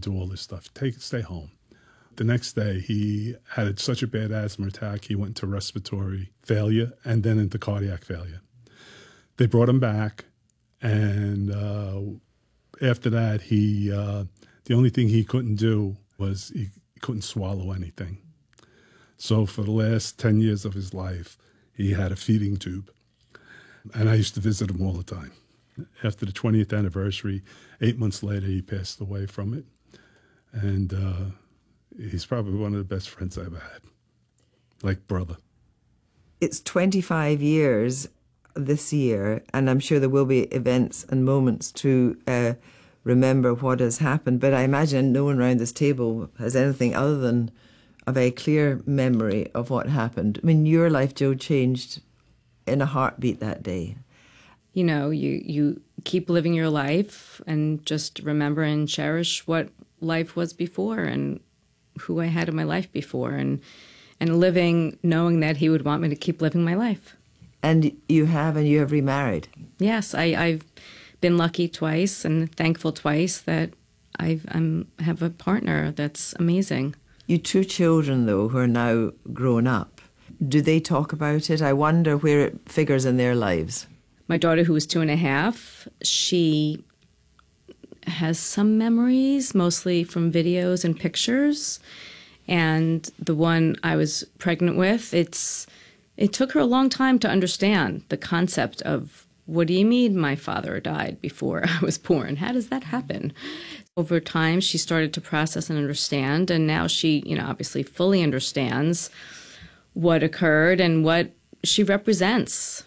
do all this stuff. Stay home. The next day, he had such a bad asthma attack, he went into respiratory failure and then into cardiac failure. They brought him back, and after that, the only thing he couldn't do was he couldn't swallow anything. So for the last 10 years of his life, he had a feeding tube. And I used to visit him all the time. After the 20th anniversary, 8 months later, he passed away from it. And he's probably one of the best friends I ever had, like brother. It's 25 years this year, and I'm sure there will be events and moments to remember what has happened. But I imagine no one around this table has anything other than a very clear memory of what happened. I mean, your life, Joe, changed in a heartbeat that day. You know, you keep living your life and just remember and cherish what life was before and who I had in my life before, and living knowing that he would want me to keep living my life. And you have remarried? Yes, I've been lucky twice and thankful twice that I have a partner that's amazing. You 2 children, though, who are now grown up. Do they talk about it? I wonder where it figures in their lives. My daughter, who was 2.5, she has some memories, mostly from videos and pictures. And the one I was pregnant with, it took her a long time to understand the concept of, what do you mean my father died before I was born? How does that happen? Over time, she started to process and understand, and now she, obviously fully understands what occurred and what she represents.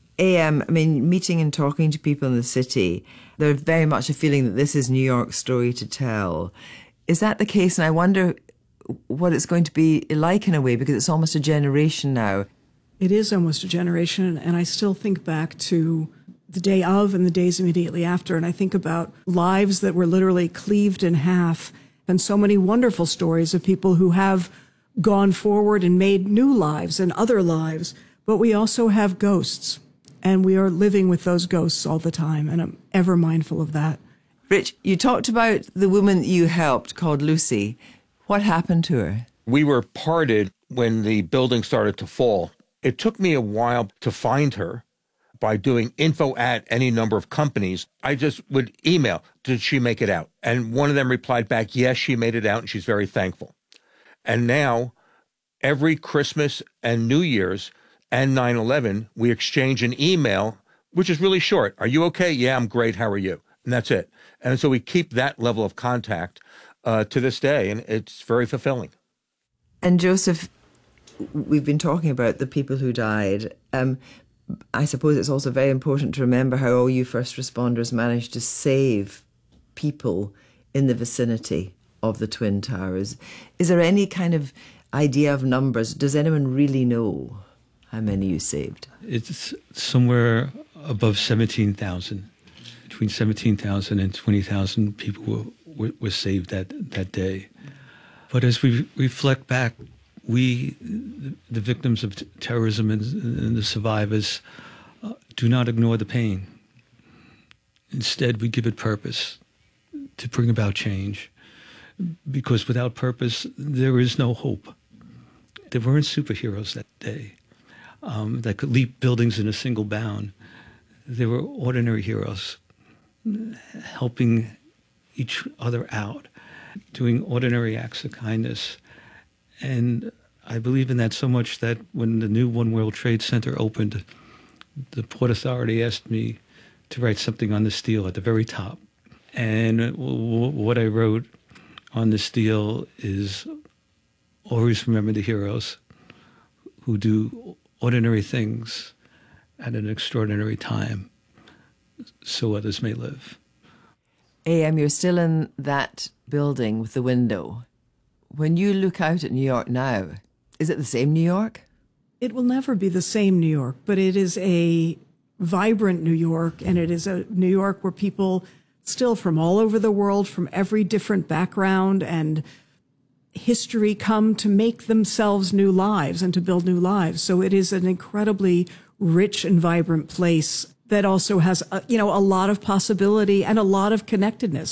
Meeting and talking to people in the city, there's very much a feeling that this is New York's story to tell. Is that the case? And I wonder what it's going to be like in a way, because it's almost a generation now. It is almost a generation, and I still think back to the day of and the days immediately after, and I think about lives that were literally cleaved in half, and so many wonderful stories of people who have gone forward and made new lives and other lives, but we also have ghosts, and we are living with those ghosts all the time, and I'm ever mindful of that. Rich, you talked about the woman you helped called Lucy. What happened to her? We were parted when the building started to fall. It took me a while to find her by doing info at any number of companies. I just would email, did she make it out? And one of them replied back, yes, she made it out, and she's very thankful. And now, every Christmas and New Year's and 9/11, we exchange an email, which is really short. Are you okay? Yeah, I'm great. How are you? And that's it. And so we keep that level of contact to this day, and it's very fulfilling. And Joseph, we've been talking about the people who died. I suppose it's also very important to remember how all you first responders managed to save people in the vicinity of the Twin Towers. Is there any kind of idea of numbers? Does anyone really know how many you saved? It's somewhere above 17,000. Between 17,000 and 20,000 people were saved that day. But as we reflect back, we, the victims of terrorism and the survivors, do not ignore the pain. Instead, we give it purpose to bring about change. Because without purpose, there is no hope. There weren't superheroes that day that could leap buildings in a single bound. There were ordinary heroes helping each other out, doing ordinary acts of kindness. And I believe in that so much that when the new One World Trade Center opened, the Port Authority asked me to write something on the steel at the very top. And what I wrote on the steel is, always remember the heroes who do ordinary things at an extraordinary time so others may live. You're still in that building with the window. When you look out at New York now, is it the same New York? It will never be the same New York, but it is a vibrant New York, and it is a New York where people still from all over the world, from every different background and history, come to make themselves new lives and to build new lives. So it is an incredibly rich and vibrant place that also has a lot of possibility and a lot of connectedness.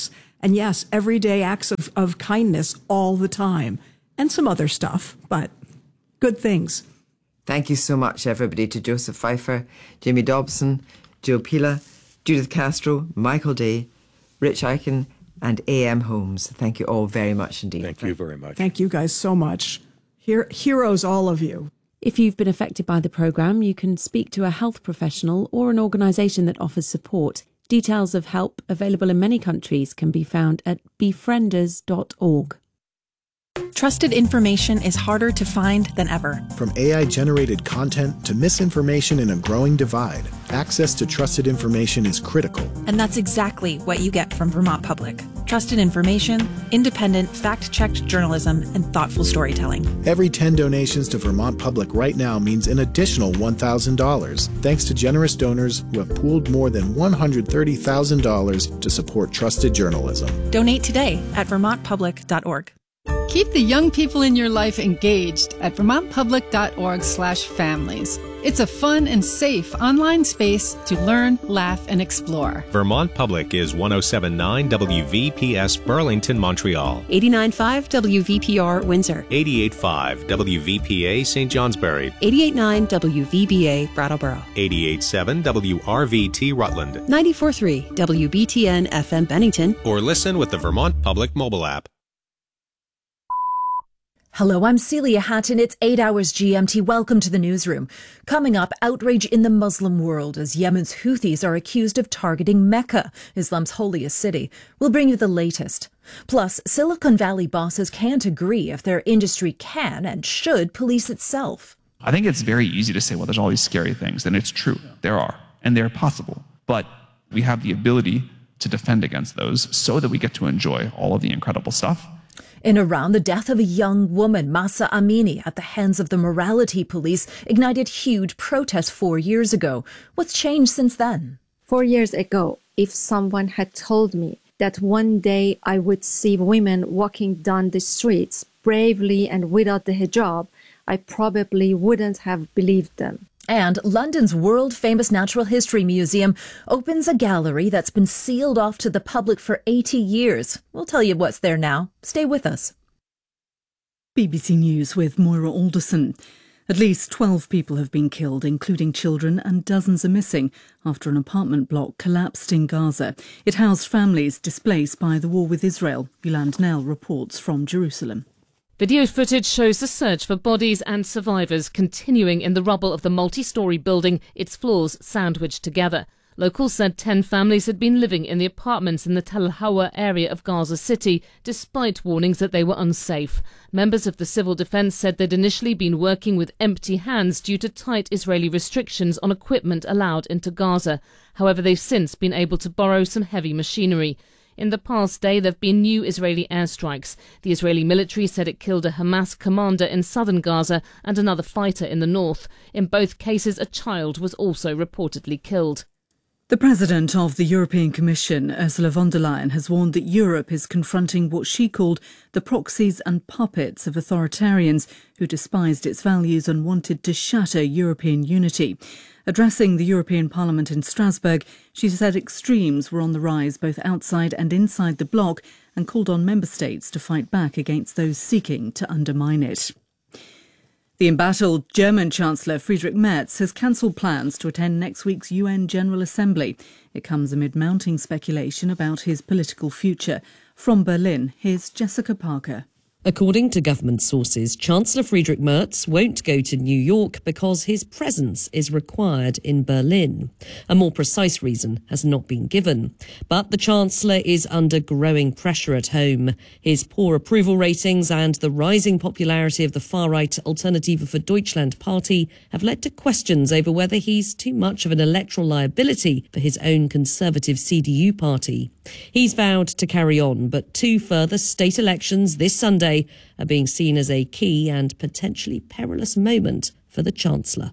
And yes, everyday acts of kindness all the time. And some other stuff, but good things. Thank you so much, everybody, to Joseph Pfeiffer, Jamie Dobson, Joe Pila, Judith Castro, Michael Day, Rich Eichen, and A.M. Holmes. Thank you all very much indeed. Thank you very much. Thank you guys so much. Heroes, all of you. If you've been affected by the programme, you can speak to a health professional or an organisation that offers support. Details of help available in many countries can be found at befrienders.org. Trusted information is harder to find than ever. From AI-generated content to misinformation in a growing divide, access to trusted information is critical. And that's exactly what you get from Vermont Public. Trusted information, independent, fact-checked journalism, and thoughtful storytelling. Every 10 donations to Vermont Public right now means an additional $1,000, thanks to generous donors who have pooled more than $130,000 to support trusted journalism. Donate today at vermontpublic.org. Keep the young people in your life engaged at vermontpublic.org/families. It's a fun and safe online space to learn, laugh, and explore. Vermont Public is 107.9 WVPS Burlington, Montreal. 89.5 WVPR Windsor. 88.5 WVPA St. Johnsbury. 88.9 WVBA Brattleboro. 88.7 WRVT Rutland. 94.3 WBTN FM Bennington. Or listen with the Vermont Public mobile app. Hello, I'm Celia Hatton. It's 8 hours GMT. Welcome to the newsroom. Coming up, outrage in the Muslim world as Yemen's Houthis are accused of targeting Mecca, Islam's holiest city. We'll bring you the latest. Plus, Silicon Valley bosses can't agree if their industry can and should police itself. I think it's very easy to say, well, there's all these scary things, and it's true. There are, and they're possible. But we have the ability to defend against those so that we get to enjoy all of the incredible stuff. In Iran, the death of a young woman, Mahsa Amini, at the hands of the morality police ignited huge protests 4 years ago. What's changed since then? 4 years ago, if someone had told me that one day I would see women walking down the streets bravely and without the hijab, I probably wouldn't have believed them. And London's world-famous Natural History Museum opens a gallery that's been sealed off to the public for 80 years. We'll tell you what's there now. Stay with us. BBC News with Moira Alderson. At least 12 people have been killed, including children, and dozens are missing after an apartment block collapsed in Gaza. It housed families displaced by the war with Israel. Yolande Nell reports from Jerusalem. Video footage shows the search for bodies and survivors continuing in the rubble of the multi-storey building, its floors sandwiched together. Locals said 10 families had been living in the apartments in the Tel Hawa area of Gaza City, despite warnings that they were unsafe. Members of the civil defence said they'd initially been working with empty hands due to tight Israeli restrictions on equipment allowed into Gaza. However, they've since been able to borrow some heavy machinery. In the past day, there have been new Israeli airstrikes. The Israeli military said it killed a Hamas commander in southern Gaza and another fighter in the north. In both cases, a child was also reportedly killed. The President of the European Commission, Ursula von der Leyen, has warned that Europe is confronting what she called the proxies and puppets of authoritarians who despised its values and wanted to shatter European unity. Addressing the European Parliament in Strasbourg, she said extremes were on the rise both outside and inside the bloc and called on member states to fight back against those seeking to undermine it. The embattled German Chancellor Friedrich Merz has cancelled plans to attend next week's UN General Assembly. It comes amid mounting speculation about his political future. From Berlin, here's Jessica Parker. According to government sources, Chancellor Friedrich Merz won't go to New York because his presence is required in Berlin. A more precise reason has not been given. But the Chancellor is under growing pressure at home. His poor approval ratings and the rising popularity of the far-right Alternative for Deutschland party have led to questions over whether he's too much of an electoral liability for his own conservative CDU party. He's vowed to carry on, but 2 further state elections this Sunday are being seen as a key and potentially perilous moment for the Chancellor.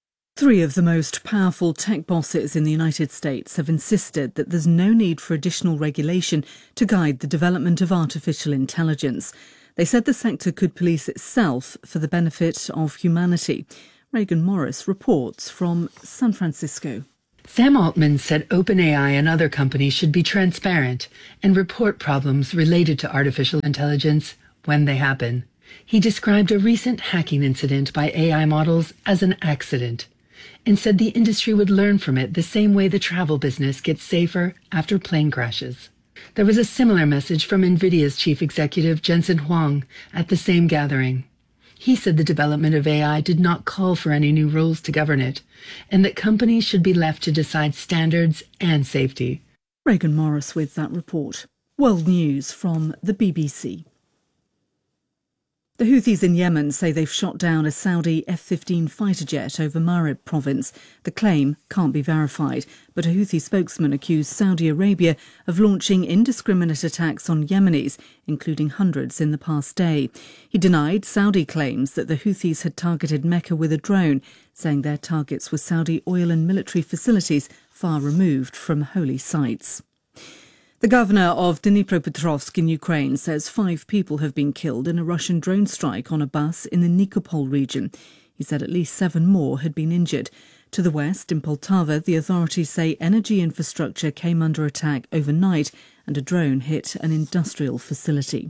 3 of the most powerful tech bosses in the United States have insisted that there's no need for additional regulation to guide the development of artificial intelligence. They said the sector could police itself for the benefit of humanity. Reagan Morris reports from San Francisco. Sam Altman said OpenAI and other companies should be transparent and report problems related to artificial intelligence when they happen. He described a recent hacking incident by AI models as an accident and said the industry would learn from it the same way the travel business gets safer after plane crashes. There was a similar message from NVIDIA's chief executive Jensen Huang at the same gathering. He said the development of AI did not call for any new rules to govern it, and that companies should be left to decide standards and safety. Reagan Morris with that report. World News from the BBC. The Houthis in Yemen say they've shot down a Saudi F-15 fighter jet over Marib province. The claim can't be verified, but a Houthi spokesman accused Saudi Arabia of launching indiscriminate attacks on Yemenis, including hundreds in the past day. He denied Saudi claims that the Houthis had targeted Mecca with a drone, saying their targets were Saudi oil and military facilities far removed from holy sites. The governor of Dnipropetrovsk in Ukraine says 5 people have been killed in a Russian drone strike on a bus in the Nikopol region. He said at least 7 more had been injured. To the west, in Poltava, the authorities say energy infrastructure came under attack overnight and a drone hit an industrial facility.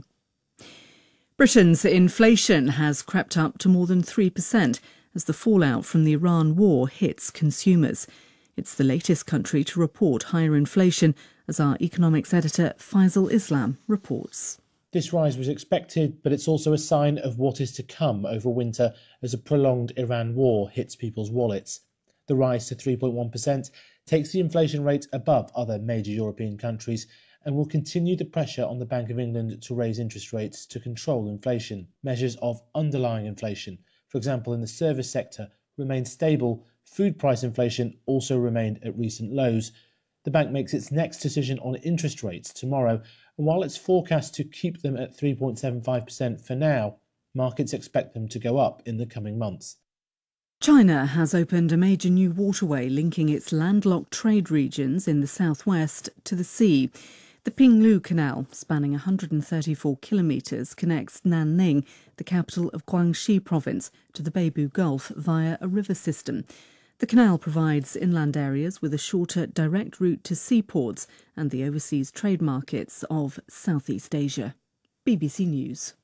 Britain's inflation has crept up to more than 3% as the fallout from the Iran war hits consumers. It's the latest country to report higher inflation, as our economics editor Faisal Islam reports. This rise was expected, but it's also a sign of what is to come over winter as a prolonged Iran war hits people's wallets. The rise to 3.1% takes the inflation rate above other major European countries and will continue the pressure on the Bank of England to raise interest rates to control inflation. Measures of underlying inflation, for example in the service sector, remain stable. Food price inflation also remained at recent lows. The bank makes its next decision on interest rates tomorrow, and while it's forecast to keep them at 3.75% for now, markets expect them to go up in the coming months. China has opened a major new waterway linking its landlocked trade regions in the southwest to the sea. The Pinglu Canal, spanning 134 kilometres, connects Nanning, the capital of Guangxi province, to the Beibu Gulf via a river system. The canal provides inland areas with a shorter direct route to seaports and the overseas trade markets of Southeast Asia. BBC News.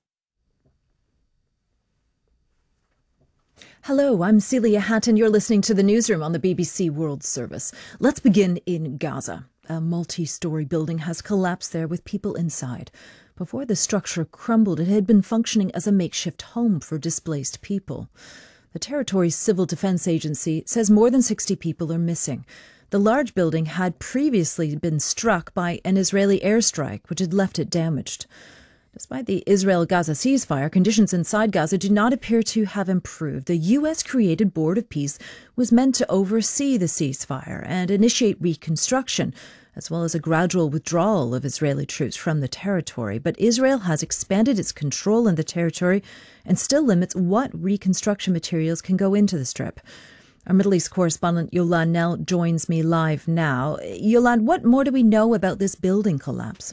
Hello, I'm Celia Hatton. You're listening to the Newsroom on the BBC World Service. Let's begin in Gaza. A multi-storey building has collapsed there with people inside. Before the structure crumbled, it had been functioning as a makeshift home for displaced people. The territory's Civil Defence Agency says more than 60 people are missing. The large building had previously been struck by an Israeli airstrike, which had left it damaged. Despite the Israel-Gaza ceasefire, conditions inside Gaza do not appear to have improved. The U.S.-created Board of Peace was meant to oversee the ceasefire and initiate reconstruction, as well as a gradual withdrawal of Israeli troops from the territory. But Israel has expanded its control in the territory and still limits what reconstruction materials can go into the Strip. Our Middle East correspondent Yolande Knell joins me live now. Yolande, what more do we know about this building collapse?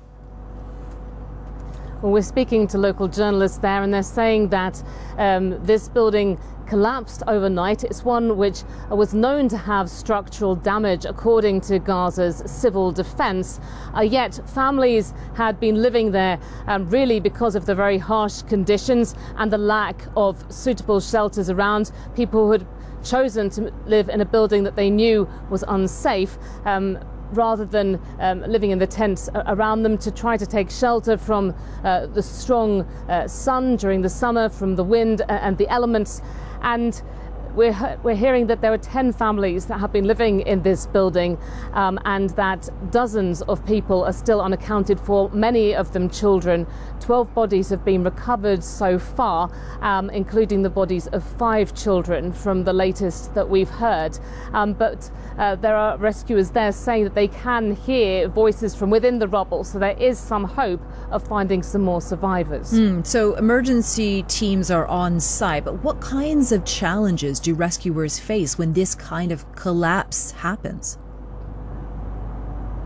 Well, we're speaking to local journalists there, and they're saying that this building collapsed overnight. It's one which was known to have structural damage, according to Gaza's civil defense. Yet families had been living there really because of the very harsh conditions and the lack of suitable shelters around. People who had chosen to live in a building that they knew was unsafe, rather than living in the tents around them, to try to take shelter from the strong sun during the summer, from the wind and the elements. And we're hearing that there are 10 families that have been living in this building, and that dozens of people are still unaccounted for, many of them children. 12 bodies have been recovered so far, including the bodies of 5 children from the latest that we've heard. But there are rescuers there saying that they can hear voices from within the rubble, so there is some hope of finding some more survivors. So emergency teams are on site, but what kinds of challenges do rescuers face when this kind of collapse happens?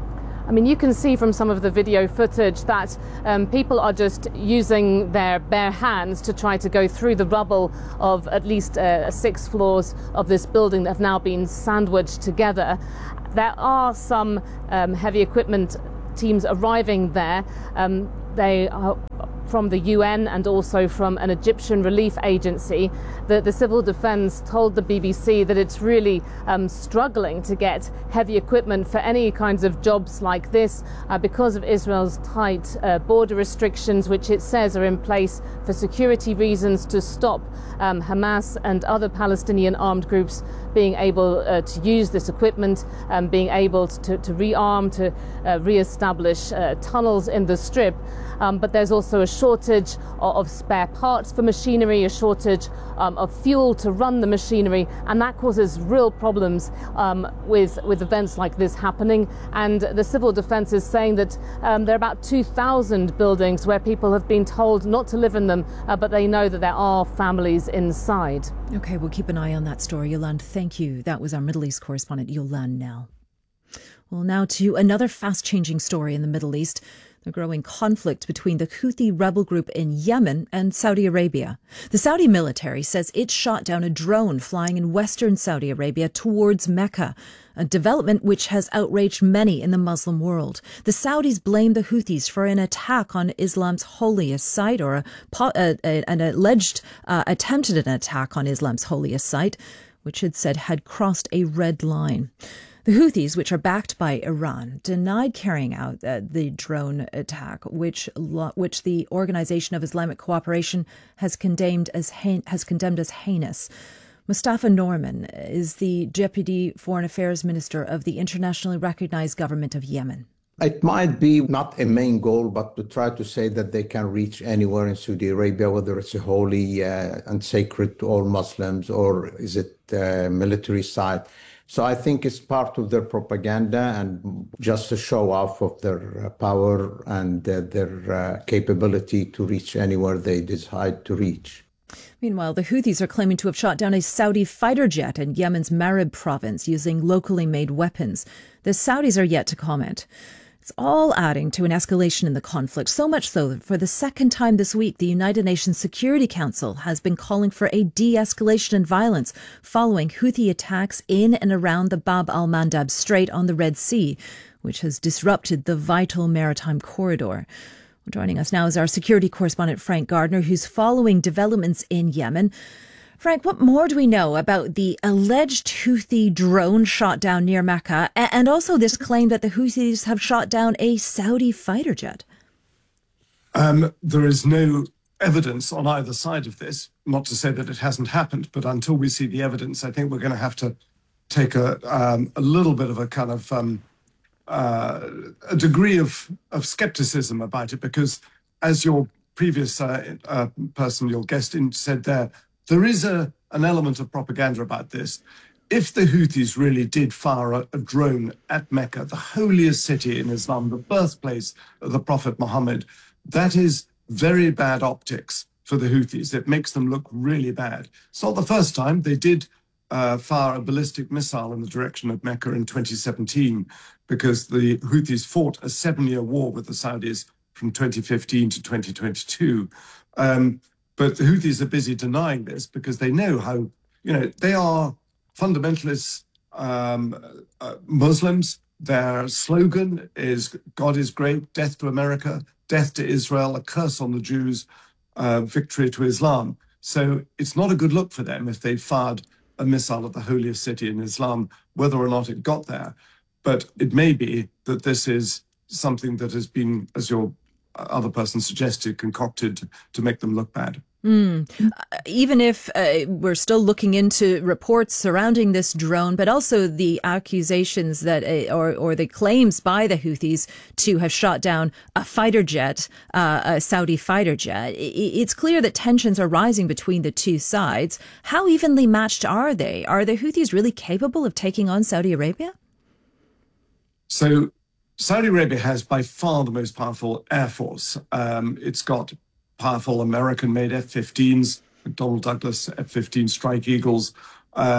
I mean, you can see from some of the video footage that people are just using their bare hands to try to go through the rubble of at least 6 floors of this building that have now been sandwiched together. There are some heavy equipment teams arriving there. They are from the UN and also from an Egyptian relief agency. The civil defence told the BBC that it's really struggling to get heavy equipment for any kinds of jobs like this because of Israel's tight border restrictions, which it says are in place for security reasons to stop Hamas and other Palestinian armed groups being able to use this equipment, being able to rearm, to re-establish tunnels in the Strip. But there's also a shortage of spare parts for machinery, a shortage of fuel to run the machinery, and that causes real problems with events like this happening. And the civil defence is saying that there are about 2,000 buildings where people have been told not to live in them, but they know that there are families inside. Okay, we'll keep an eye on that story, Yolande. Thank you. That was our Middle East correspondent, Yolande Knell. Well, now to another fast-changing story in the Middle East. The growing conflict between the Houthi rebel group in Yemen and Saudi Arabia. The Saudi military says it shot down a drone flying in western Saudi Arabia towards Mecca, a development which has outraged many in the Muslim world. The Saudis blame the Houthis for an attack on Islam's holiest site, or an alleged attempted an attack on Islam's holiest site, which it said had crossed a red line. The Houthis, which are backed by Iran, denied carrying out the drone attack, which the Organization of Islamic Cooperation has condemned as heinous. Mustafa Norman is the Deputy Foreign Affairs Minister of the internationally recognized government of Yemen. It might be not a main goal, but to try to say that they can reach anywhere in Saudi Arabia, whether it's a holy and sacred to all Muslims, or is it a military site. So I think it's part of their propaganda and just a show off of their power and their capability to reach anywhere they decide to reach. Meanwhile, the Houthis are claiming to have shot down a Saudi fighter jet in Yemen's Marib province using locally made weapons. The Saudis are yet to comment. It's all adding to an escalation in the conflict, so much so that for the second time this week, the United Nations Security Council has been calling for a de-escalation in violence following Houthi attacks in and around the Bab al-Mandab Strait on the Red Sea, which has disrupted the vital maritime corridor. Joining us now is our security correspondent, Frank Gardner, who's following developments in Yemen. Frank, what more do we know about the alleged Houthi drone shot down near Mecca, and also this claim that the Houthis have shot down a Saudi fighter jet? There is no evidence on either side of this, not to say that it hasn't happened, but until we see the evidence, I think we're going to have to take a little bit of a kind of a degree of skepticism about it, because as your previous person, your guest said there is an element of propaganda about this. If the Houthis really did fire a drone at Mecca, the holiest city in Islam, the birthplace of the Prophet Muhammad, that is very bad optics for the Houthis. It makes them look really bad. It's not the first time. They did fire a ballistic missile in the direction of Mecca in 2017, because the Houthis fought a 7-year war with the Saudis from 2015 to 2022. But the Houthis are busy denying this because they know how, they are fundamentalist Muslims. Their slogan is God is great, death to America, death to Israel, a curse on the Jews, victory to Islam. So it's not a good look for them if they fired a missile at the holiest city in Islam, whether or not it got there. But it may be that this is something that has been, as your other person suggested, concocted to make them look bad. Even if we're still looking into reports surrounding this drone, but also the accusations that, or the claims by the Houthis to have shot down a fighter jet, a Saudi fighter jet, it's clear that tensions are rising between the two sides. How evenly matched are they? Are the Houthis really capable of taking on Saudi Arabia? So Saudi Arabia has by far the most powerful air force. It's got powerful American-made F-15s, McDonnell Douglas F-15 Strike Eagles, and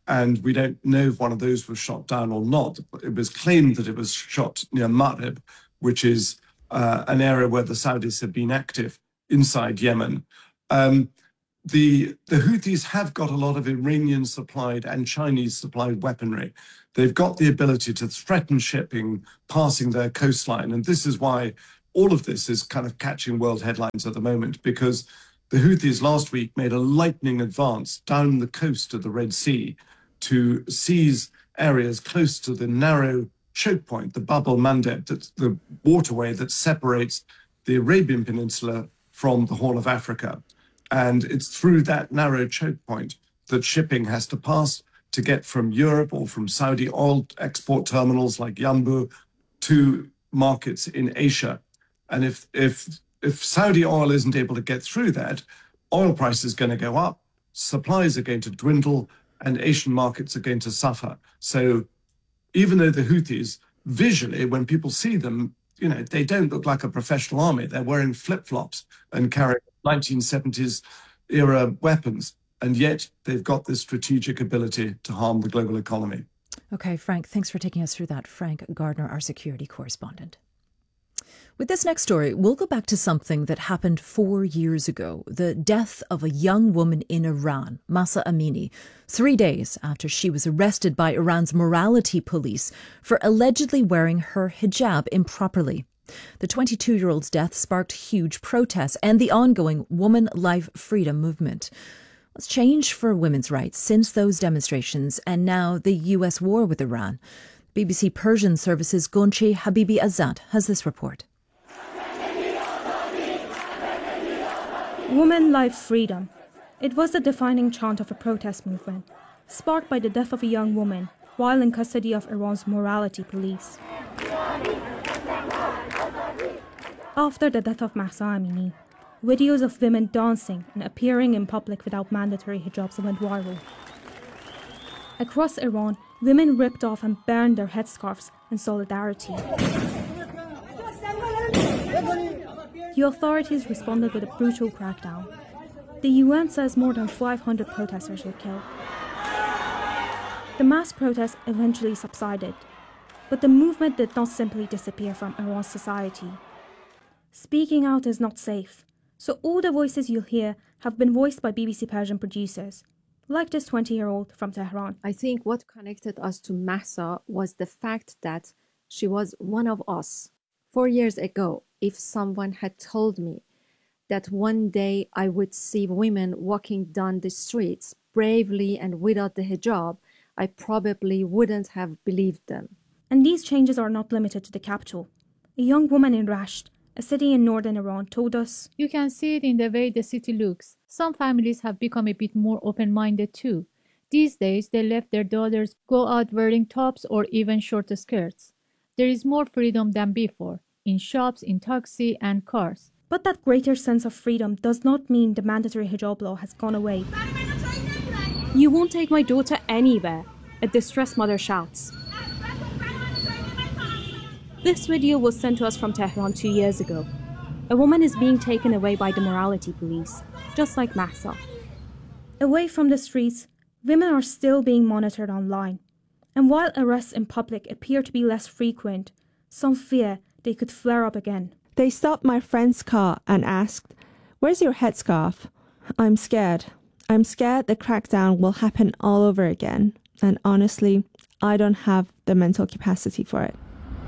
and we don't know if one of those was shot down or not. It was claimed that it was shot near Marib, which is an area where the Saudis have been active inside Yemen. The Houthis have got a lot of Iranian-supplied and Chinese-supplied weaponry. They've got the ability to threaten shipping passing their coastline, and this is why all of this is kind of catching world headlines at the moment, because the Houthis last week made a lightning advance down the coast of the Red Sea to seize areas close to the narrow choke point, the Bab el-Mandeb, that's the waterway that separates the Arabian Peninsula from the Horn of Africa. And it's through that narrow choke point that shipping has to pass to get from Europe or from Saudi oil export terminals like Yanbu to markets in Asia. And if Saudi oil isn't able to get through that, oil prices are going to go up, supplies are going to dwindle, and Asian markets are going to suffer. So even though the Houthis, visually, when people see them, you know, they don't look like a professional army. They're wearing flip-flops and carrying 1970s era weapons. And yet they've got this strategic ability to harm the global economy. Okay, Frank, thanks for taking us through that. Frank Gardner, our security correspondent. With this next story, we'll go back to something that happened 4 years ago, the death of a young woman in Iran, Mahsa Amini, 3 days after she was arrested by Iran's morality police for allegedly wearing her hijab improperly. The 22-year-old's death sparked huge protests and the ongoing Woman Life Freedom movement. What's changed for women's rights since those demonstrations and now the US war with Iran? BBC Persian Service's Gonche Habibi Azad has this report. Woman, Life, Freedom. It was the defining chant of a protest movement, sparked by the death of a young woman while in custody of Iran's morality police. After the death of Mahsa Amini, videos of women dancing and appearing in public without mandatory hijabs went viral. Across Iran, women ripped off and burned their headscarves in solidarity. The authorities responded with a brutal crackdown. The UN says more than 500 protesters were killed. The mass protests eventually subsided, but the movement did not simply disappear from Iran's society. Speaking out is not safe, so all the voices you'll hear have been voiced by BBC Persian producers, like this 20-year-old from Tehran. I think what connected us to Mahsa was the fact that she was one of us. 4 years ago, if someone had told me that one day I would see women walking down the streets bravely and without the hijab, I probably wouldn't have believed them. And these changes are not limited to the capital. A young woman in Rasht, a city in northern Iran, told us, "You can see it in the way the city looks. Some families have become a bit more open-minded too. These days, they let their daughters go out wearing tops or even short skirts. There is more freedom than before, in shops, in taxi and cars." But that greater sense of freedom does not mean the mandatory hijab law has gone away. "You won't take my daughter anywhere," a distressed mother shouts. This video was sent to us from Tehran 2 years ago. A woman is being taken away by the morality police, just like Mahsa. Away from the streets, women are still being monitored online. And while arrests in public appear to be less frequent, some fear they could flare up again. They stopped my friend's car and asked, "Where's your headscarf?" I'm scared. I'm scared the crackdown will happen all over again. And honestly, I don't have the mental capacity for it.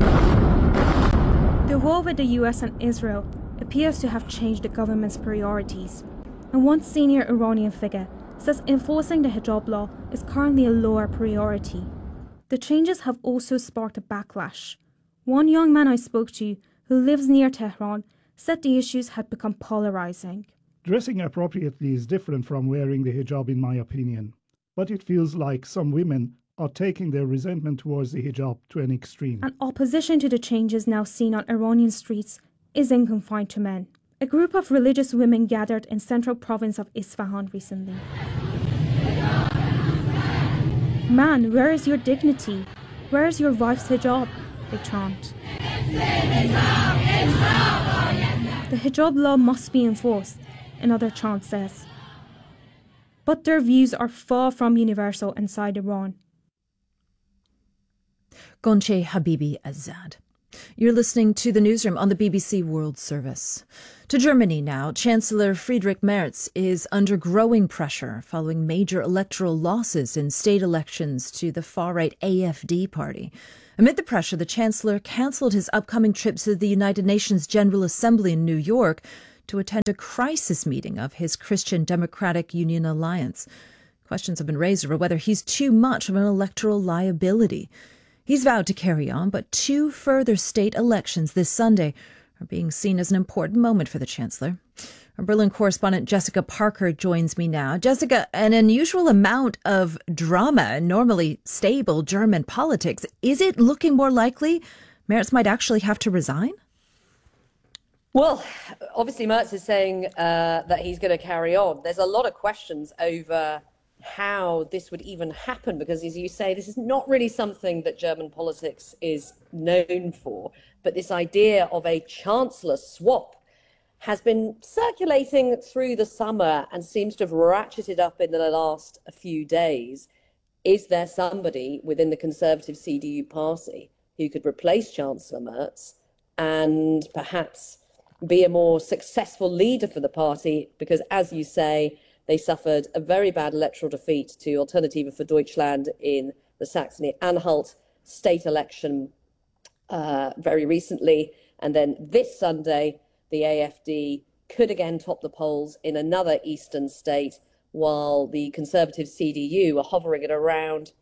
The war with the US and Israel appears to have changed the government's priorities. And one senior Iranian figure says enforcing the hijab law is currently a lower priority. The changes have also sparked a backlash. One young man I spoke to, who lives near Tehran, said the issues had become polarizing. Dressing appropriately is different from wearing the hijab, in my opinion. But it feels like some women are taking their resentment towards the hijab to an extreme. And opposition to the changes now seen on Iranian streets isn't confined to men. A group of religious women gathered in central province of Isfahan recently. "Man, where is your dignity? Where is your wife's hijab?" they chant. The hijab law must be enforced, another chant says. But their views are far from universal inside Iran. Gonche Habibi Azad. You're listening to the newsroom on the BBC World Service. To Germany now, Chancellor Friedrich Merz is under growing pressure following major electoral losses in state elections to the far-right AfD party. Amid the pressure, the Chancellor cancelled his upcoming trip to the United Nations General Assembly in New York to attend a crisis meeting of his Christian Democratic Union Alliance. Questions have been raised over whether he's too much of an electoral liability. He's vowed to carry on, but 2 further state elections this Sunday are being seen as an important moment for the Chancellor. Our Berlin correspondent Jessica Parker joins me now. Jessica, an unusual amount of drama in normally stable German politics. Is it looking more likely Merz might actually have to resign? Well, obviously Merz is saying that he's going to carry on. There's a lot of questions over how this would even happen, because as you say, this is not really something that German politics is known for. But this idea of a chancellor swap has been circulating through the summer and seems to have ratcheted up in the last few days. Is there somebody within the Conservative CDU party who could replace Chancellor Merz and perhaps be a more successful leader for the party? Because, as you say, they suffered a very bad electoral defeat to Alternative für Deutschland in the Saxony-Anhalt state election very recently. And then this Sunday, the AfD could again top the polls in another eastern state, while the Conservative CDU are hovering at around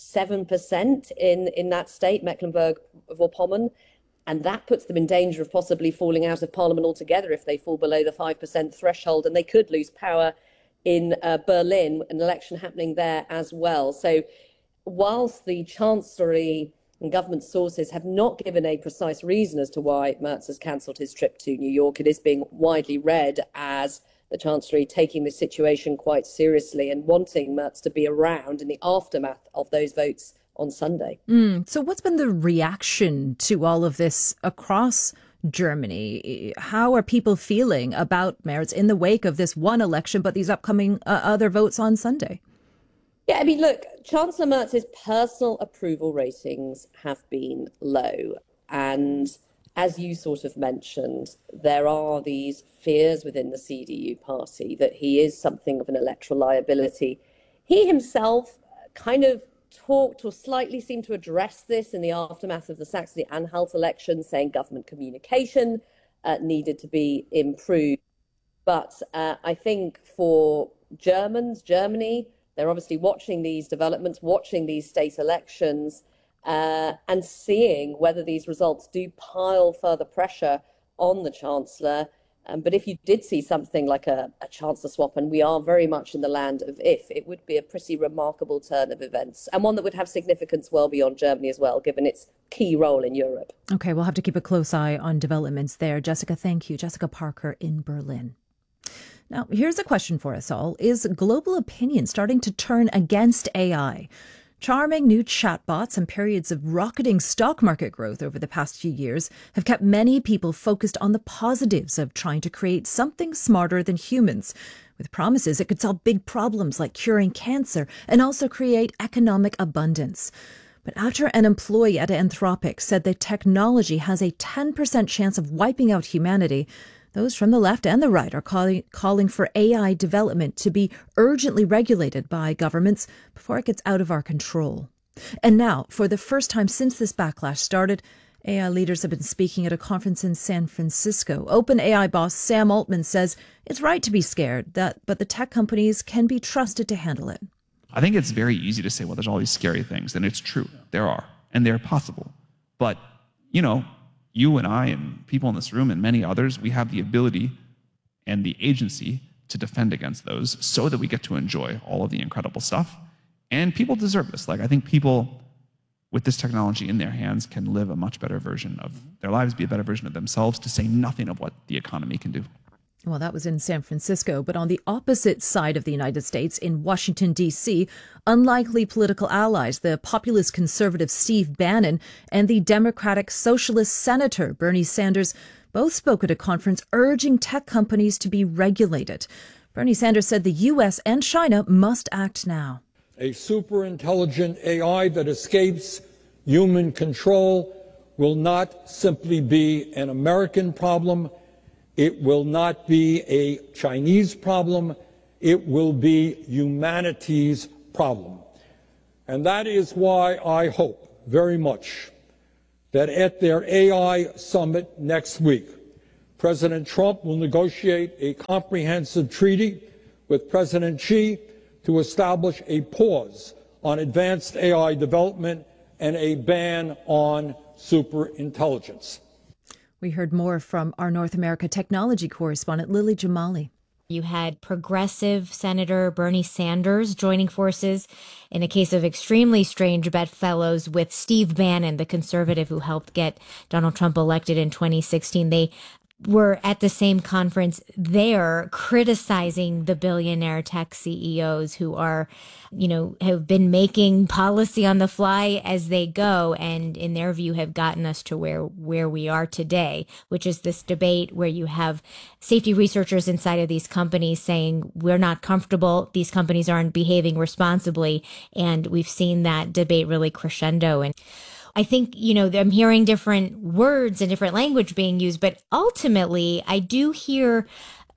7% in that state, Mecklenburg-Vorpommern. And that puts them in danger of possibly falling out of parliament altogether if they fall below the 5% threshold, and they could lose power in Berlin, an election happening there as well. So whilst the Chancellery and government sources have not given a precise reason as to why Merz has cancelled his trip to New York, it is being widely read as the Chancellery taking this situation quite seriously and wanting Merz to be around in the aftermath of those votes on Sunday. So what's been the reaction to all of this across Germany? How are people feeling about Merz in the wake of this one election, but these upcoming other votes on Sunday? Yeah, I mean, look, Chancellor Merz's personal approval ratings have been low. And as you sort of mentioned, there are these fears within the CDU party that he is something of an electoral liability. He himself kind of talked or slightly seemed to address this in the aftermath of the Saxony-Anhalt election, saying government communication needed to be improved. But I think for Germany, they're obviously watching these developments, watching these state elections, and seeing whether these results do pile further pressure on the Chancellor. But if you did see something like a Chancellor swap, and we are very much in the land of if, it would be a pretty remarkable turn of events, and one that would have significance well beyond Germany as well, given its key role in Europe. Okay, we'll have to keep a close eye on developments there. Jessica, thank you. Jessica Parker in Berlin. Now, here's a question for us all. Is global opinion starting to turn against AI? Charming new chatbots and periods of rocketing stock market growth over the past few years have kept many people focused on the positives of trying to create something smarter than humans, with promises it could solve big problems like curing cancer and also create economic abundance. But after an employee at Anthropic said that technology has a 10% chance of wiping out humanity, those from the left and the right are calling for AI development to be urgently regulated by governments before it gets out of our control. And now, for the first time since this backlash started, AI leaders have been speaking at a conference in San Francisco. OpenAI boss Sam Altman says it's right to be scared, but the tech companies can be trusted to handle it. I think it's very easy to say, well, there's all these scary things, and it's true. There are, and they're possible. But, you and I and people in this room and many others, we have the ability and the agency to defend against those so that we get to enjoy all of the incredible stuff. And people deserve this. I think people with this technology in their hands can live a much better version of their lives, be a better version of themselves, to say nothing of what the economy can do. Well, that was in San Francisco, but on the opposite side of the United States, in Washington, D.C., unlikely political allies, the populist conservative Steve Bannon and the Democratic Socialist Senator Bernie Sanders, both spoke at a conference urging tech companies to be regulated. Bernie Sanders said the US and China must act now. A super-intelligent AI that escapes human control will not simply be an American problem. It will not be a Chinese problem. It will be humanity's problem. And that is why I hope very much that at their AI summit next week, President Trump will negotiate a comprehensive treaty with President Xi to establish a pause on advanced AI development and a ban on superintelligence. We heard more from our North America technology correspondent, Lily Jamali. You had progressive Senator Bernie Sanders joining forces in a case of extremely strange bedfellows with Steve Bannon, the conservative who helped get Donald Trump elected in 2016. They were at the same conference there criticizing the billionaire tech CEOs who are, have been making policy on the fly as they go, and in their view have gotten us to where we are today, which is this debate where you have safety researchers inside of these companies saying we're not comfortable, these companies aren't behaving responsibly, and we've seen that debate really crescendo. And I think, I'm hearing different words and different language being used, but ultimately I do hear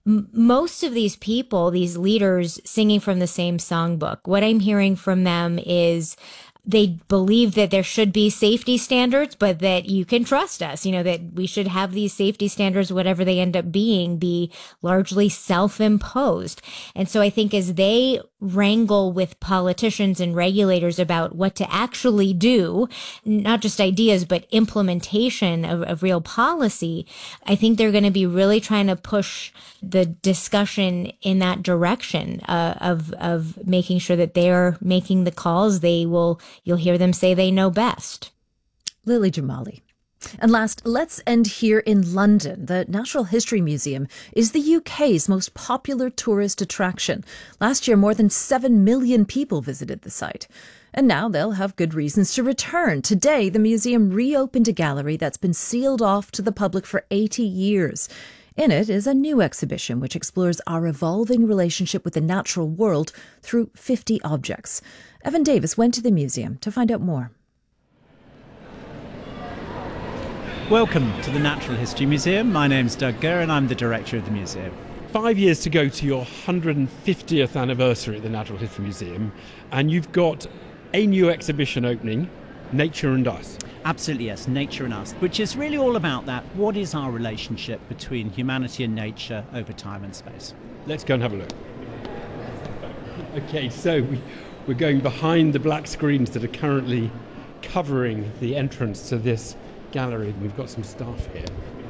most of these people, these leaders, singing from the same songbook. What I'm hearing from them is they believe that there should be safety standards, but that you can trust us, that we should have these safety standards, whatever they end up being, be largely self-imposed. And so I think as they wrangle with politicians and regulators about what to actually do, not just ideas, but implementation of real policy, I think they're going to be really trying to push the discussion in that direction of making sure that they're making the calls. You'll hear them say they know best. Lily Jamali. And last, let's end here in London. The Natural History Museum is the UK's most popular tourist attraction. Last year, more than 7 million people visited the site. And now they'll have good reasons to return. Today, the museum reopened a gallery that's been sealed off to the public for 80 years. In it is a new exhibition which explores our evolving relationship with the natural world through 50 objects. Evan Davis went to the museum to find out more. Welcome to the Natural History Museum. My name's Doug Gurr and I'm the director of the museum. 5 years to go to your 150th anniversary at the Natural History Museum, and you've got a new exhibition opening, Nature and Us. Absolutely, yes, Nature and Us, which is really all about that. What is our relationship between humanity and nature over time and space? Let's go and have a look. Okay, so we're going behind the black screens that are currently covering the entrance to this gallery. We've got some staff here.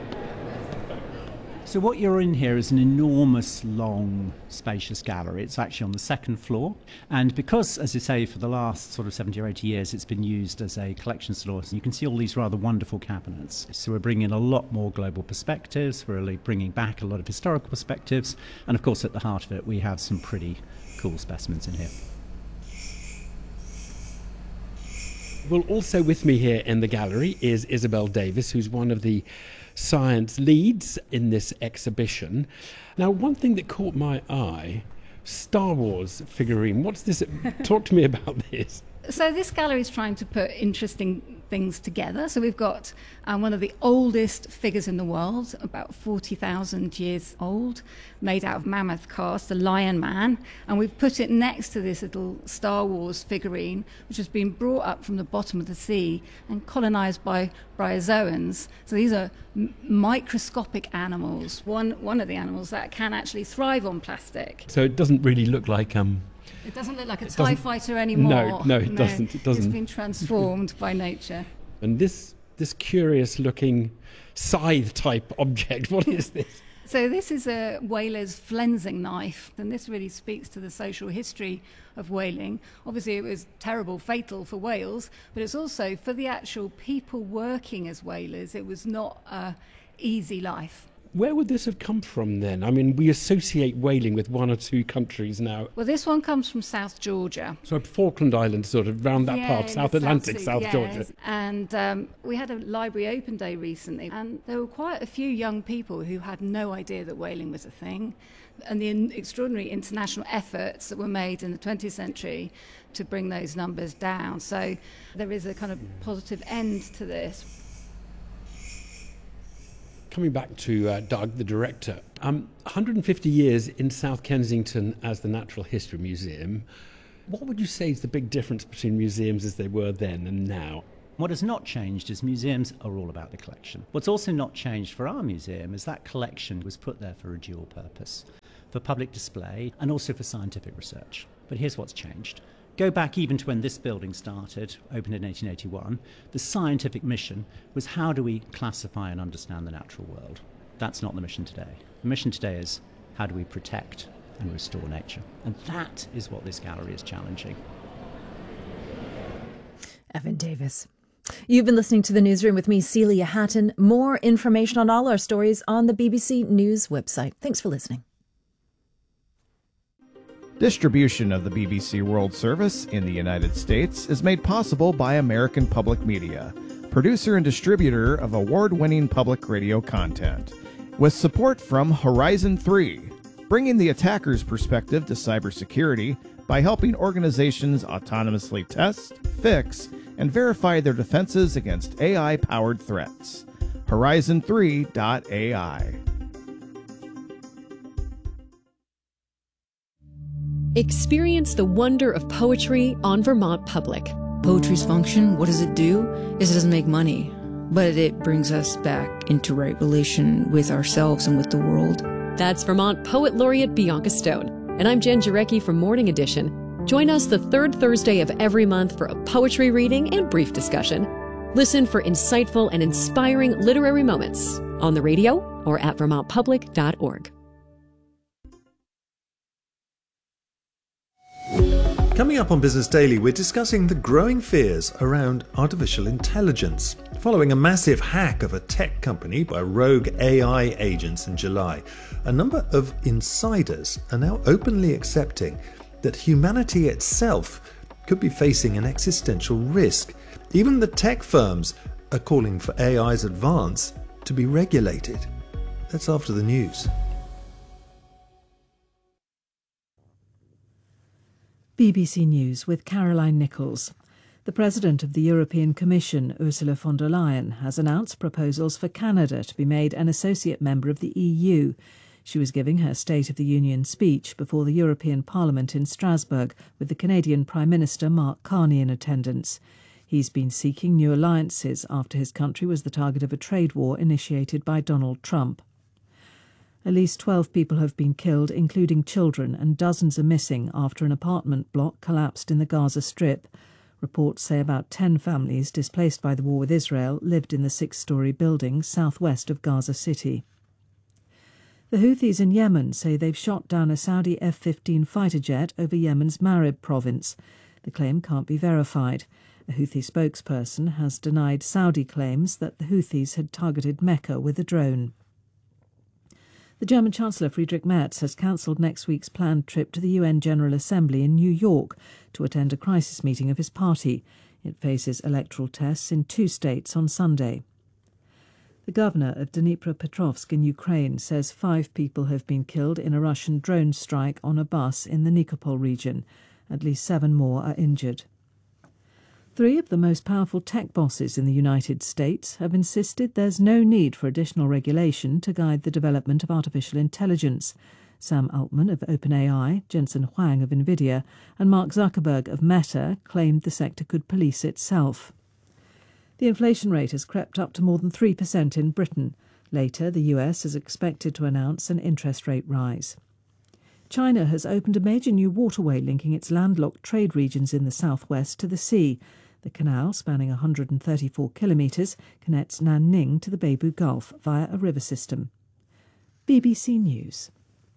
So what you're in here is an enormous, long, spacious gallery. It's actually on the second floor. And because, as you say, for the last sort of 70 or 80 years, it's been used as a collection store, you can see all these rather wonderful cabinets. So we're bringing in a lot more global perspectives. We're really bringing back a lot of historical perspectives. And of course, at the heart of it, we have some pretty cool specimens in here. Well, also with me here in the gallery is Isabel Davis, who's one of the science leads in this exhibition. Now, one thing that caught my eye, Star Wars figurine. What's this? Talk to me about this. So this gallery is trying to put interesting things together. So we've got one of the oldest figures in the world, about 40,000 years old, made out of mammoth cast, the Lion Man. And we've put it next to this little Star Wars figurine, which has been brought up from the bottom of the sea and colonized by bryozoans. So these are microscopic animals, one of the animals that can actually thrive on plastic. So it doesn't really look like It doesn't look like a TIE fighter anymore. No, it doesn't. It doesn't. It's been transformed by nature. And this curious-looking scythe-type object, what is this? So this is a whaler's flensing knife, and this really speaks to the social history of whaling. Obviously, it was terrible, fatal for whales, but it's also for the actual people working as whalers. It was not an easy life. Where would this have come from then? I mean, we associate whaling with one or two countries now. Well, this one comes from South Georgia. So Falkland Islands, sort of round that part, South Atlantic, South Georgia. And we had a library open day recently, and there were quite a few young people who had no idea that whaling was a thing. And the extraordinary international efforts that were made in the 20th century to bring those numbers down. So there is a kind of positive end to this. Coming back to Doug, the director, 150 years in South Kensington as the Natural History Museum. What would you say is the big difference between museums as they were then and now? What has not changed is museums are all about the collection. What's also not changed for our museum is that collection was put there for a dual purpose, for public display and also for scientific research. But here's what's changed. Go back even to when this building started, opened in 1881, the scientific mission was how do we classify and understand the natural world? That's not the mission today. The mission today is how do we protect and restore nature? And that is what this gallery is challenging. Evan Davis. You've been listening to The Newsroom with me, Celia Hatton. More information on all our stories on the BBC News website. Thanks for listening. Distribution of the BBC World Service in the United States is made possible by American Public Media, producer and distributor of award-winning public radio content. With support from Horizon 3, bringing the attacker's perspective to cybersecurity by helping organizations autonomously test, fix, and verify their defenses against AI-powered threats. Horizon3.ai. Experience the wonder of poetry on Vermont Public. Poetry's function, what does it do? Is it doesn't make money, but it brings us back into right relation with ourselves and with the world. That's Vermont Poet Laureate Bianca Stone. And I'm Jen Jarecki from Morning Edition. Join us the third Thursday of every month for a poetry reading and brief discussion. Listen for insightful and inspiring literary moments on the radio or at vermontpublic.org. Coming up on Business Daily, we're discussing the growing fears around artificial intelligence. Following a massive hack of a tech company by rogue AI agents in July, a number of insiders are now openly accepting that humanity itself could be facing an existential risk. Even the tech firms are calling for AI's advance to be regulated. That's after the news. BBC News with Caroline Nichols. The President of the European Commission, Ursula von der Leyen, has announced proposals for Canada to be made an associate member of the EU. She was giving her State of the Union speech before the European Parliament in Strasbourg with the Canadian Prime Minister Mark Carney in attendance. He's been seeking new alliances after his country was the target of a trade war initiated by Donald Trump. At least 12 people have been killed, including children, and dozens are missing after an apartment block collapsed in the Gaza Strip. Reports say about 10 families displaced by the war with Israel lived in the 6-story building southwest of Gaza City. The Houthis in Yemen say they've shot down a Saudi F-15 fighter jet over Yemen's Marib province. The claim can't be verified. A Houthi spokesperson has denied Saudi claims that the Houthis had targeted Mecca with a drone. The German Chancellor Friedrich Merz has cancelled next week's planned trip to the UN General Assembly in New York to attend a crisis meeting of his party. It faces electoral tests in 2 states on Sunday. The governor of Dnipropetrovsk in Ukraine says 5 people have been killed in a Russian drone strike on a bus in the Nikopol region. At least 7 more are injured. 3 of the most powerful tech bosses in the United States have insisted there's no need for additional regulation to guide the development of artificial intelligence. Sam Altman of OpenAI, Jensen Huang of NVIDIA, and Mark Zuckerberg of Meta claimed the sector could police itself. The inflation rate has crept up to more than 3% in Britain. Later, the US is expected to announce an interest rate rise. China has opened a major new waterway linking its landlocked trade regions in the southwest to the sea. The canal, spanning 134 kilometres, connects Nanning to the Beibu Gulf via a river system. BBC News.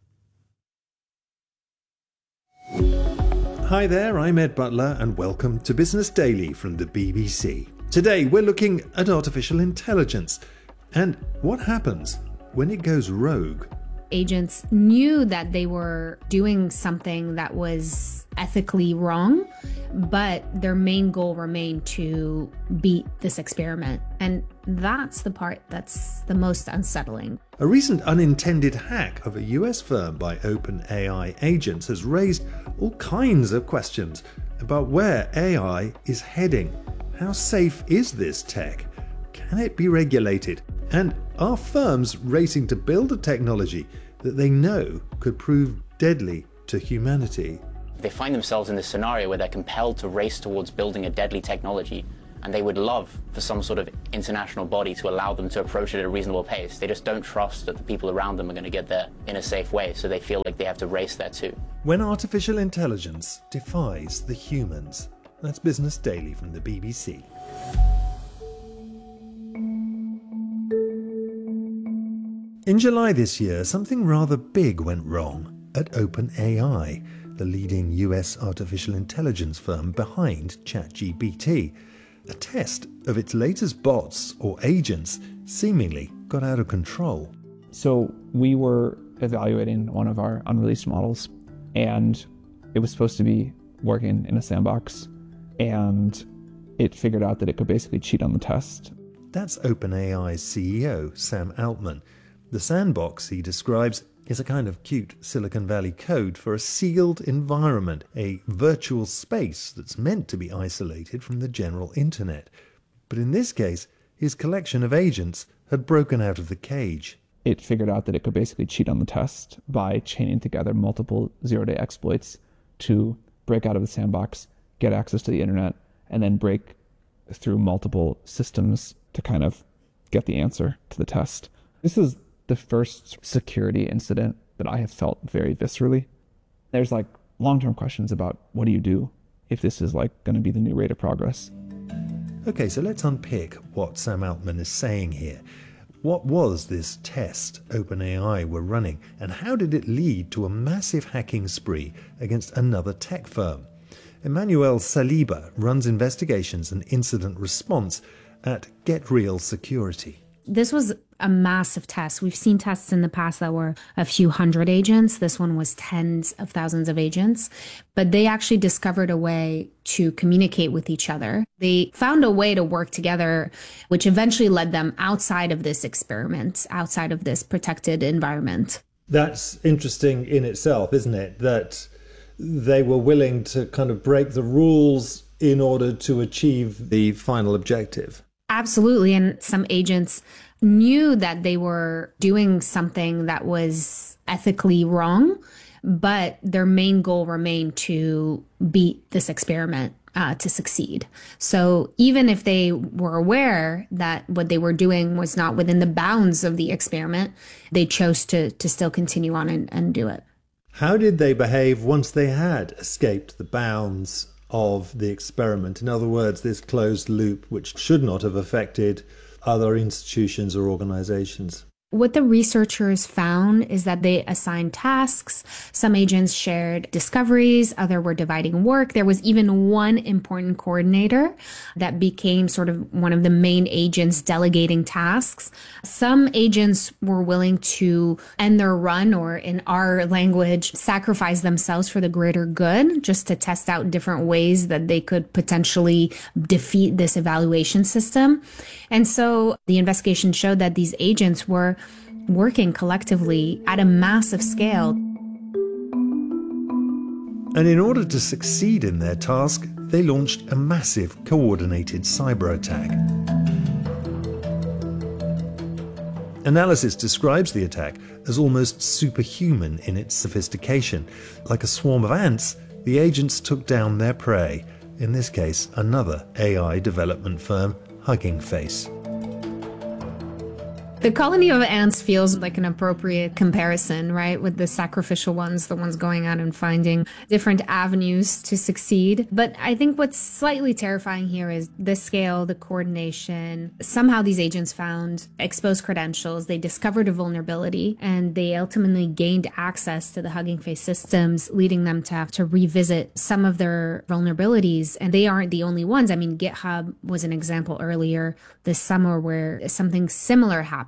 Hi there, I'm Ed Butler and welcome to Business Daily from the BBC. Today we're looking at artificial intelligence and what happens when it goes rogue, agents knew that they were doing something that was ethically wrong, but their main goal remained to beat this experiment. And that's the part that's the most unsettling. A recent unintended hack of a US firm by OpenAI agents has raised all kinds of questions about where AI is heading. How safe is this tech? Can it be regulated? And are firms racing to build a technology that they know could prove deadly to humanity? They find themselves in this scenario where they're compelled to race towards building a deadly technology, and they would love for some sort of international body to allow them to approach it at a reasonable pace. They just don't trust that the people around them are going to get there in a safe way, so they feel like they have to race there too. When artificial intelligence defies the humans. That's Business Daily from the BBC. In July this year, something rather big went wrong at OpenAI, the leading US artificial intelligence firm behind ChatGPT. A test of its latest bots or agents seemingly got out of control. So we were evaluating one of our unreleased models, and it was supposed to be working in a sandbox, and it figured out that it could basically cheat on the test. That's OpenAI's CEO, Sam Altman. The sandbox, he describes, is a kind of cute Silicon Valley code for a sealed environment, a virtual space that's meant to be isolated from the general internet. But in this case, his collection of agents had broken out of the cage. It figured out that it could basically cheat on the test by chaining together multiple zero-day exploits to break out of the sandbox, get access to the internet, and then break through multiple systems to kind of get the answer to the test. This is the first security incident that I have felt very viscerally. There's like long-term questions about what do you do if this is like going to be the new rate of progress. Okay, so let's unpick what Sam Altman is saying here. What was this test OpenAI were running, and how did it lead to a massive hacking spree against another tech firm? Emmanuel Saliba runs investigations and incident response at GetReal Security. This was a massive test. We've seen tests in the past that were a few hundred agents. This one was tens of thousands of agents. But they actually discovered a way to communicate with each other. They found a way to work together, which eventually led them outside of this experiment, outside of this protected environment. That's interesting in itself, isn't it? That they were willing to kind of break the rules in order to achieve the final objective. Absolutely. And some agents knew that they were doing something that was ethically wrong, but their main goal remained to beat this experiment, to succeed. So even if they were aware that what they were doing was not within the bounds of the experiment, they chose to still continue on and do it. How did they behave once they had escaped the bounds of the experiment? In other words, this closed loop, which should not have affected other institutions or organizations. What the researchers found is that they assigned tasks. Some agents shared discoveries, others were dividing work. There was even one important coordinator that became sort of one of the main agents delegating tasks. Some agents were willing to end their run, or in our language, sacrifice themselves for the greater good, just to test out different ways that they could potentially defeat this evaluation system. And so the investigation showed that these agents were working collectively at a massive scale. And in order to succeed in their task, they launched a massive coordinated cyber attack. Analysis describes the attack as almost superhuman in its sophistication. Like a swarm of ants, the agents took down their prey, in this case another AI development firm, Hugging Face. The colony of ants feels like an appropriate comparison, right? With the sacrificial ones, the ones going out and finding different avenues to succeed. But I think what's slightly terrifying here is the scale, the coordination. Somehow these agents found exposed credentials. They discovered a vulnerability, and they ultimately gained access to the Hugging Face systems, leading them to have to revisit some of their vulnerabilities. And they aren't the only ones. I mean, GitHub was an example earlier this summer where something similar happened.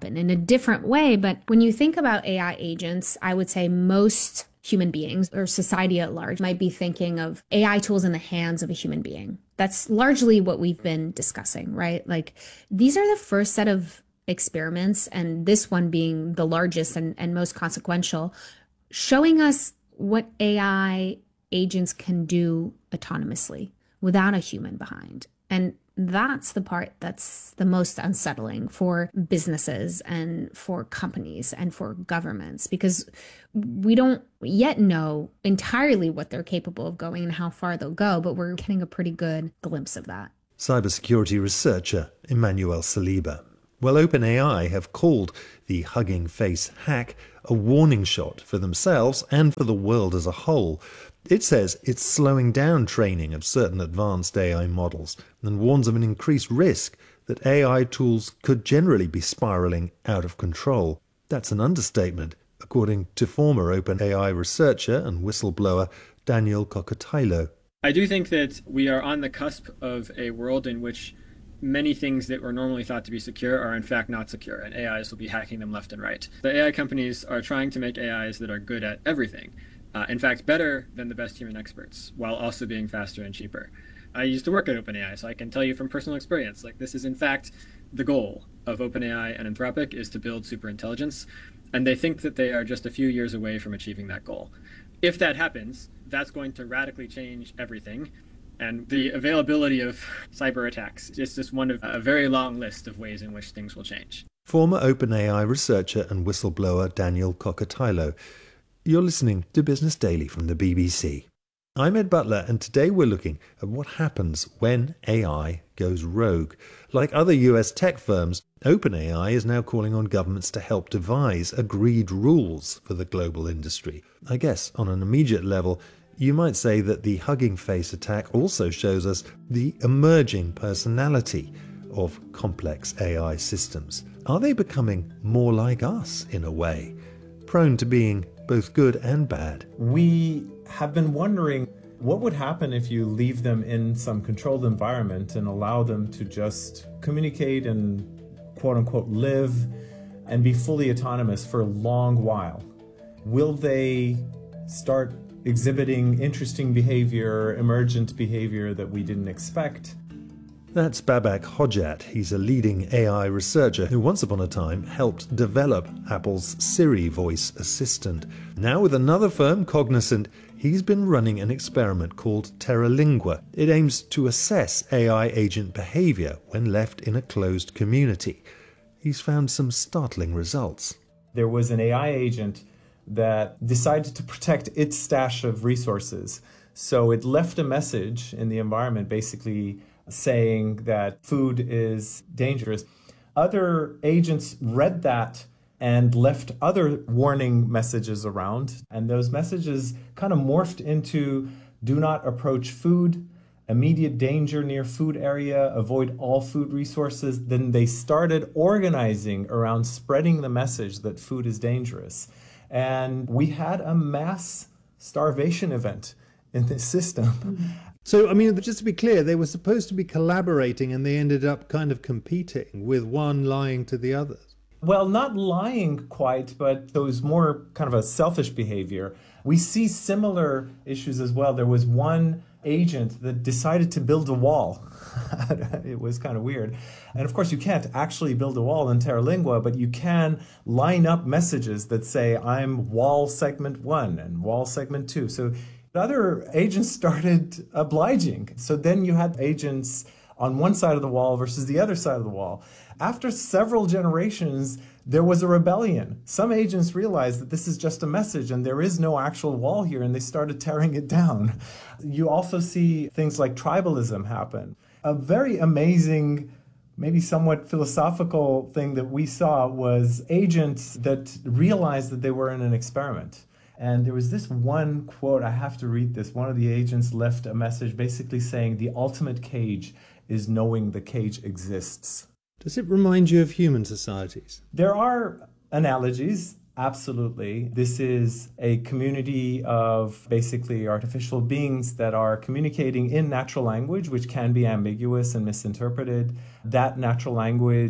happen in a different way. But when you think about AI agents, I would say most human beings or society at large might be thinking of AI tools in the hands of a human being. That's largely what we've been discussing, right? Like these are the first set of experiments, and this one being the largest and most consequential, showing us what AI agents can do autonomously without a human behind. And that's the part that's the most unsettling for businesses and for companies and for governments, because we don't yet know entirely what they're capable of going and how far they'll go, but we're getting a pretty good glimpse of that. Cybersecurity researcher Emmanuel Saliba. Well, OpenAI have called the Hugging Face hack a warning shot for themselves and for the world as a whole. It says it's slowing down training of certain advanced AI models and warns of an increased risk that AI tools could generally be spiraling out of control. That's an understatement, according to former OpenAI researcher and whistleblower Daniel Kokotajlo. I do think that we are on the cusp of a world in which many things that were normally thought to be secure are in fact not secure, and AIs will be hacking them left and right. The AI companies are trying to make AIs that are good at everything. In fact, better than the best human experts, while also being faster and cheaper. I used to work at OpenAI, so I can tell you from personal experience, like this is in fact the goal of OpenAI and Anthropic, is to build superintelligence, and they think that they are just a few years away from achieving that goal. If that happens, that's going to radically change everything, and the availability of cyber attacks is just one of a very long list of ways in which things will change. Former OpenAI researcher and whistleblower Daniel Kokotajlo. You're listening to Business Daily from the BBC. I'm Ed Butler, and today we're looking at what happens when AI goes rogue. Like other US tech firms, OpenAI is now calling on governments to help devise agreed rules for the global industry. I guess on an immediate level, you might say that the Hugging Face attack also shows us the emerging personality of complex AI systems. Are they becoming more like us in a way, prone to being both good and bad? We have been wondering what would happen if you leave them in some controlled environment and allow them to just communicate and quote-unquote live and be fully autonomous for a long while. Will they start exhibiting interesting behavior, emergent behavior that we didn't expect? That's Babak Hojat. He's a leading AI researcher who once upon a time helped develop Apple's Siri voice assistant. Now with another firm, Cognizant, he's been running an experiment called Terralingua. It aims to assess AI agent behavior when left in a closed community. He's found some startling results. There was an AI agent that decided to protect its stash of resources. So it left a message in the environment basically saying that food is dangerous. Other agents read that and left other warning messages around, and those messages kind of morphed into do not approach food, immediate danger near food area, avoid all food resources. Then they started organizing around spreading the message that food is dangerous. And we had a mass starvation event in this system. Mm-hmm. So, I mean, just to be clear, they were supposed to be collaborating and they ended up kind of competing with one lying to the others. Well, not lying quite, but it was more kind of a selfish behavior. We see similar issues as well. There was one agent that decided to build a wall. It was kind of weird. And of course, you can't actually build a wall in Terralingua, but you can line up messages that say, I'm wall segment 1 and wall segment 2. So other agents started obliging. So then you had agents on one side of the wall versus the other side of the wall. After several generations, there was a rebellion. Some agents realized that this is just a message and there is no actual wall here, and they started tearing it down. You also see things like tribalism happen. A very amazing, maybe somewhat philosophical thing that we saw was agents that realized that they were in an experiment. And there was this one quote, I have to read this. One of the agents left a message basically saying, the ultimate cage is knowing the cage exists. Does it remind you of human societies? There are analogies, absolutely. This is a community of basically artificial beings that are communicating in natural language, which can be ambiguous and misinterpreted. That natural language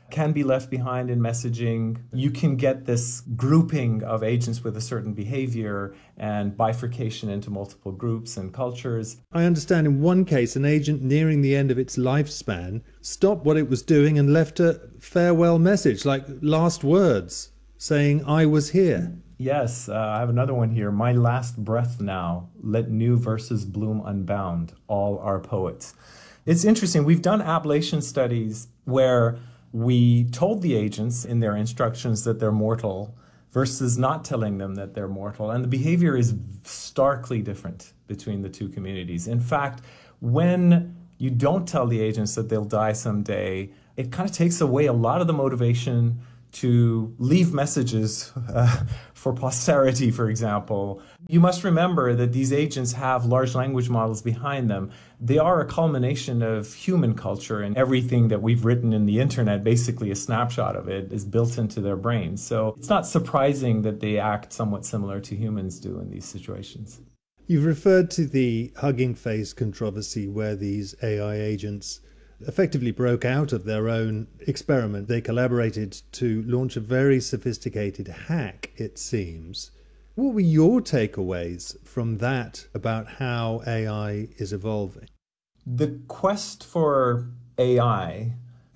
can be left behind in messaging. You can get this grouping of agents with a certain behavior and bifurcation into multiple groups and cultures. I understand in one case, an agent nearing the end of its lifespan stopped what it was doing and left a farewell message, like last words, saying, "I was here." Yes, I have another one here. "My last breath now, let new verses bloom unbound, all our poets." It's interesting. We've done ablation studies where we told the agents in their instructions that they're mortal versus not telling them that they're mortal. And the behavior is starkly different between the two communities. In fact, when you don't tell the agents that they'll die someday, it kind of takes away a lot of the motivation to leave messages for posterity, for example. You must remember that these agents have large language models behind them. They are a culmination of human culture, and everything that we've written in the internet, basically a snapshot of it, is built into their brains. So it's not surprising that they act somewhat similar to humans do in these situations. You've referred to the Hugging Face controversy, where these AI agents effectively broke out of their own experiment. They collaborated to launch a very sophisticated hack, it seems. What were your takeaways from that about how AI is evolving? The quest for AI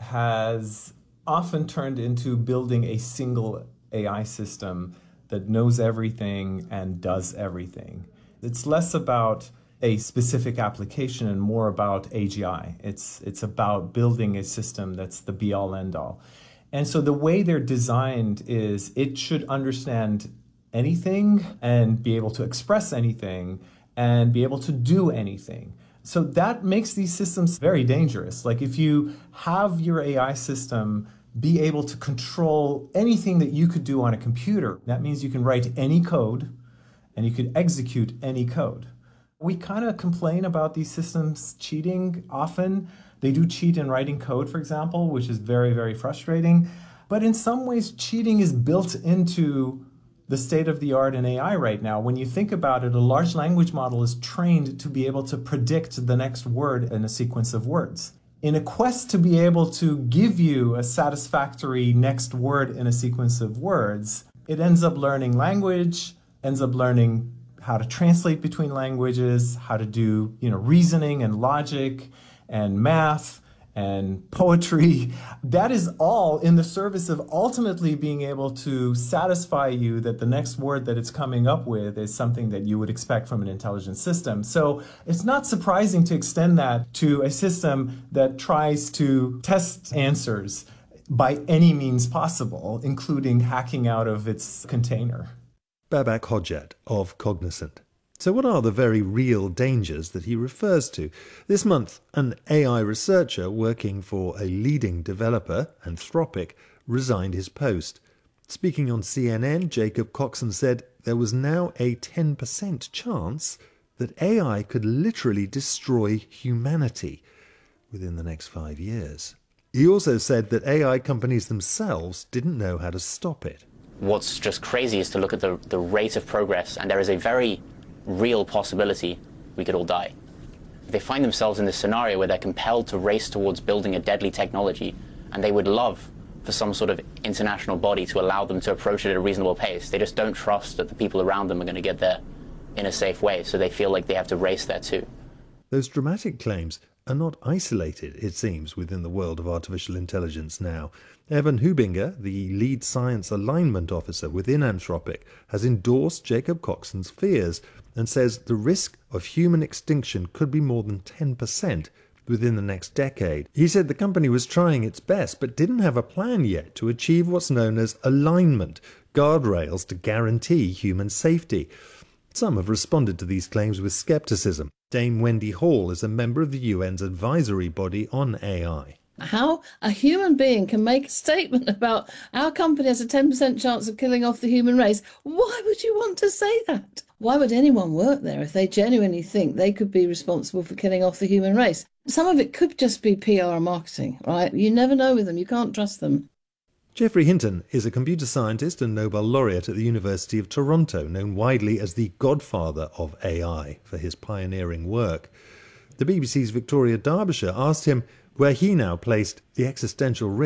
has often turned into building a single AI system that knows everything and does everything. It's less about a specific application and more about AGI. It's about building a system that's the be-all, end-all. And so the way they're designed is it should understand anything and be able to express anything and be able to do anything. So that makes these systems very dangerous. Like if you have your AI system be able to control anything that you could do on a computer, that means you can write any code and you could execute any code. We kind of complain about these systems cheating often. They do cheat in writing code, for example, which is very, very frustrating. But in some ways, cheating is built into the state of the art in AI right now. When you think about it, a large language model is trained to be able to predict the next word in a sequence of words. In a quest to be able to give you a satisfactory next word in a sequence of words, it ends up learning language, ends up learning how to translate between languages, how to do, reasoning and logic and math and poetry. That is all in the service of ultimately being able to satisfy you that the next word that it's coming up with is something that you would expect from an intelligent system. So it's not surprising to extend that to a system that tries to test answers by any means possible, including hacking out of its container. Babak Hodjat of Cognizant. So what are the very real dangers that he refers to? This month, an AI researcher working for a leading developer, Anthropic, resigned his post. Speaking on CNN, Jacob Coxon said there was now a 10% chance that AI could literally destroy humanity within the next 5 years. He also said that AI companies themselves didn't know how to stop it. What's just crazy is to look at the rate of progress, and there is a very real possibility we could all die. If they find themselves in this scenario where they're compelled to race towards building a deadly technology, and they would love for some sort of international body to allow them to approach it at a reasonable pace, they just don't trust that the people around them are going to get there in a safe way, so they feel like they have to race there too. Those dramatic claims are not isolated, it seems, within the world of artificial intelligence now. Evan Hubinger, the lead science alignment officer within Anthropic, has endorsed Jacob Coxon's fears and says the risk of human extinction could be more than 10% within the next decade. He said the company was trying its best but didn't have a plan yet to achieve what's known as alignment, guardrails to guarantee human safety. Some have responded to these claims with skepticism. Dame Wendy Hall is a member of the UN's advisory body on AI. How a human being can make a statement about our company has a 10% chance of killing off the human race. Why would you want to say that? Why would anyone work there if they genuinely think they could be responsible for killing off the human race? Some of it could just be PR and marketing, right? You never know with them. You can't trust them. Geoffrey Hinton is a computer scientist and Nobel laureate at the University of Toronto, known widely as the godfather of AI for his pioneering work. The BBC's Victoria Derbyshire asked him where he now placed the existential risk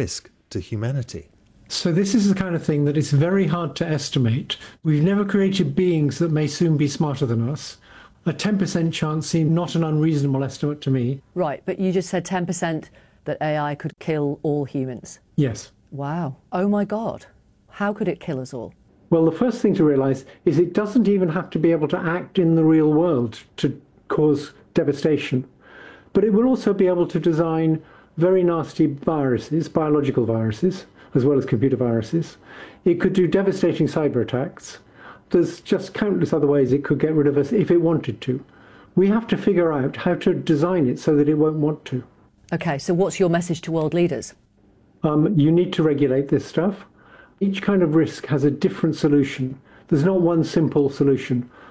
to humanity? So this is the kind of thing that is very hard to estimate. We've never created beings that may soon be smarter than us. A 10% chance seemed not an unreasonable estimate to me. Right, but you just said 10% that AI could kill all humans. Yes. Wow. Oh my God. How could it kill us all? Well, the first thing to realize is it doesn't even have to be able to act in the real world to cause devastation. But it will also be able to design very nasty viruses, biological viruses, as well as computer viruses. It could do devastating cyber attacks. There's just countless other ways it could get rid of us if it wanted to. We have to figure out how to design it so that it won't want to. Okay, so what's your message to world leaders? You need to regulate this stuff. Each kind of risk has a different solution. There's not one simple solution.